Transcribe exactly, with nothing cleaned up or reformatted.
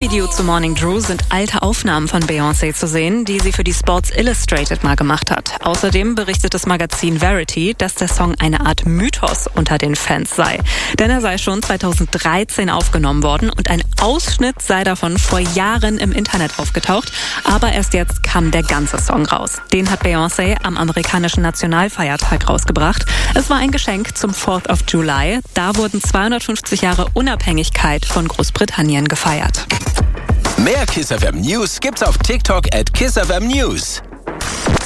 Musikvideo zu Morning Drew sind alte Aufnahmen von Beyoncé zu sehen, die sie für die Sports Illustrated mal gemacht hat. Außerdem berichtet das Magazin Verity, dass der Song eine Art Mythos unter den Fans sei. Denn er sei schon zweitausenddreizehn aufgenommen worden und ein Ausschnitt sei davon vor Jahren im Internet aufgetaucht. Aber erst jetzt kam der ganze Song raus. Den hat Beyoncé am amerikanischen Nationalfeiertag rausgebracht. Es war ein Geschenk zum fourth of July. Da wurden zweihundertfünfzig Jahre Unabhängigkeit von Großbritannien gefeiert. Mehr Kiss F M News gibt's auf TikTok at Kiss F M News.